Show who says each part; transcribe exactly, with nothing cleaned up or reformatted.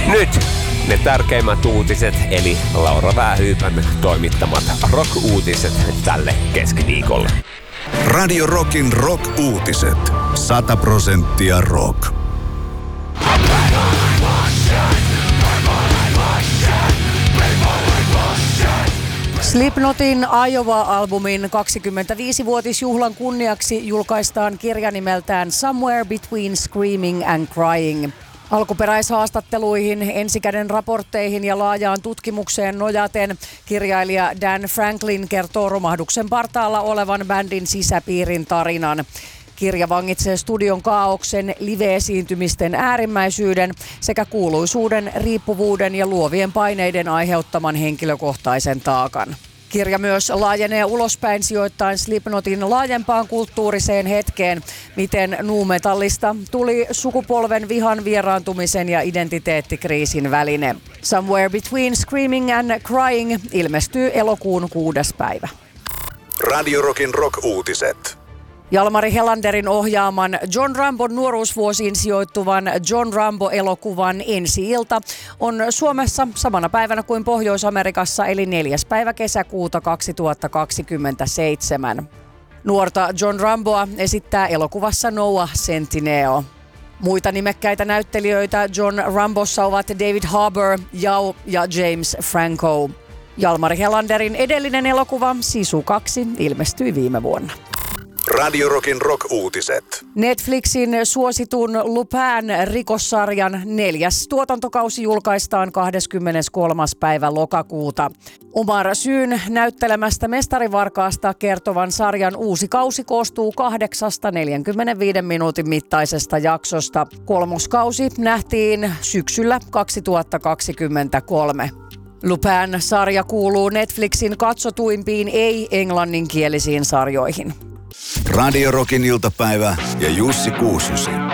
Speaker 1: Nyt ne tärkeimmät uutiset, eli Laura Vähyypän toimittamat rock-uutiset tälle keskiviikolle.
Speaker 2: Radio Rockin rock-uutiset. Sata prosenttia rock.
Speaker 3: Slipknotin Iowa-albumin kaksikymmentäviisivuotisjuhlan kunniaksi julkaistaan kirja nimeltään Somewhere Between Screaming and Crying. Alkuperäishaastatteluihin, ensikäden raportteihin ja laajaan tutkimukseen nojaten kirjailija Dan Franklin kertoo romahduksen partaalla olevan bändin sisäpiirin tarinan. Kirja vangitsee studion kaaoksen, live-esiintymisten äärimmäisyyden sekä kuuluisuuden, riippuvuuden ja luovien paineiden aiheuttaman henkilökohtaisen taakan. Kirja myös laajenee ulospäin sijoittaen Slipknotin laajempaan kulttuuriseen hetkeen, miten nu-metallista tuli sukupolven vihan, vieraantumisen ja identiteettikriisin väline. Somewhere Between Screaming and Crying ilmestyy elokuun kuudes päivä.
Speaker 2: Radio Rockin rock-uutiset.
Speaker 3: Jalmari Helanderin ohjaaman John Rambon nuoruusvuosiin sijoittuvan John Rambo-elokuvan ensi-ilta on Suomessa samana päivänä kuin Pohjois-Amerikassa eli neljäs päivä kesäkuuta kaksituhattakaksikymmentäseitsemän. Nuorta John Ramboa esittää elokuvassa Noah Centineo. Muita nimekkäitä näyttelijöitä John Rambossa ovat David Harbour, Yao ja James Franco. Jalmari Helanderin edellinen elokuva Sisu kaksi ilmestyi viime vuonna.
Speaker 2: Radio Rockin rock-uutiset.
Speaker 3: Netflixin suositun Lupin-rikossarjan neljäs tuotantokausi julkaistaan kahdeskymmeneskolmas päivä lokakuuta. Omar Syyn näyttelemästä mestarivarkaasta kertovan sarjan uusi kausi koostuu kahdeksasta neljänkymmenenviiden minuutin mittaisesta jaksosta. Kolmoskausi nähtiin syksyllä kaksituhattakaksikymmentäkolme. Lupin-sarja kuuluu Netflixin katsotuimpiin ei-englanninkielisiin sarjoihin.
Speaker 2: Radio Rockin iltapäivä ja Jussi Kuusysi.